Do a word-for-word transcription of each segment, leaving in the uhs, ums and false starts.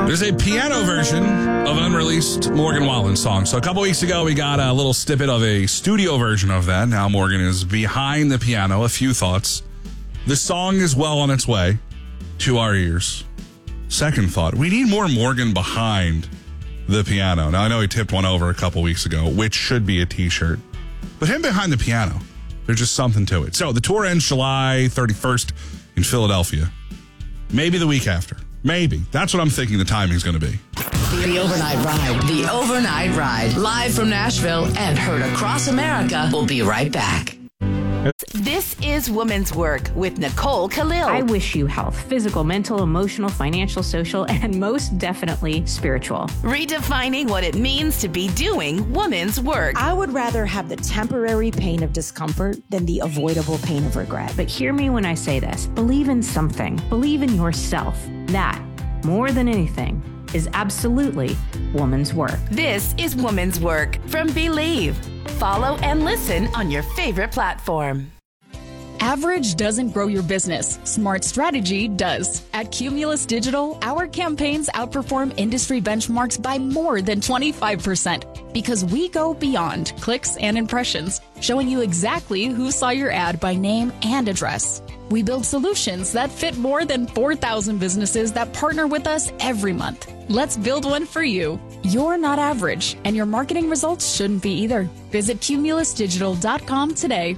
There's a piano version of an unreleased Morgan Wallen song. So a couple weeks ago, we got a little snippet of a studio version of that. Now Morgan is behind the piano. A few thoughts. The song is well on its way to our ears. Second thought, we need more Morgan behind the piano. Now, I know he tipped one over a couple weeks ago, which should be a t-shirt. But him behind the piano, there's just something to it. So the tour ends July thirty-first in Philadelphia. Maybe the week after. Maybe. That's what I'm thinking the timing's going to be. The Overnight Ride. The Overnight Ride. Live from Nashville and heard across America. We'll be right back. This is Women's Work with Nicole Khalil. I wish you health, physical, mental, emotional, financial, social, and most definitely spiritual. Redefining what it means to be doing women's work. I would rather have the temporary pain of discomfort than the avoidable pain of regret. But hear me when I say this. Believe in something. Believe in yourself. That, more than anything, is absolutely woman's work. This is Women's Work from Believe. Follow and listen on your favorite platform. Average doesn't grow your business. Smart strategy does. At Cumulus Digital, our campaigns outperform industry benchmarks by more than twenty-five percent because we go beyond clicks and impressions, showing you exactly who saw your ad by name and address. We build solutions that fit more than four thousand businesses that partner with us every month. Let's build one for you. You're not average, and your marketing results shouldn't be either. Visit cumulus digital dot com today.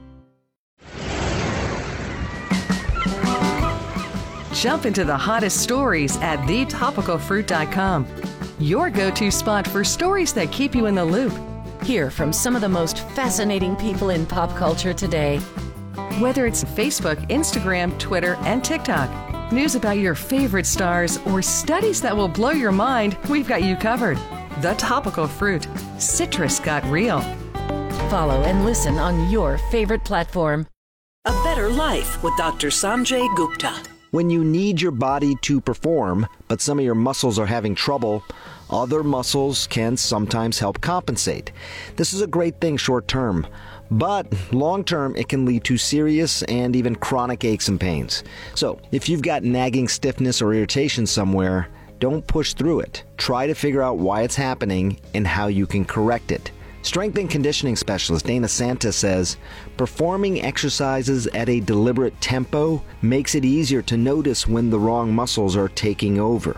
Jump into the hottest stories at the topical fruit dot com. Your go-to spot for stories that keep you in the loop. Hear from some of the most fascinating people in pop culture today. Whether it's Facebook, Instagram, Twitter, and TikTok, news about your favorite stars, or studies that will blow your mind, we've got you covered. The Topical Fruit. Citrus got real. Follow and listen on your favorite platform. A Better Life with Doctor Sanjay Gupta. When you need your body to perform, but some of your muscles are having trouble, other muscles can sometimes help compensate. This is a great thing short term, but long term it can lead to serious and even chronic aches and pains. So if you've got nagging stiffness or irritation somewhere, don't push through it. Try to figure out why it's happening and how you can correct it. Strength and conditioning specialist Dana Santa says, performing exercises at a deliberate tempo makes it easier to notice when the wrong muscles are taking over.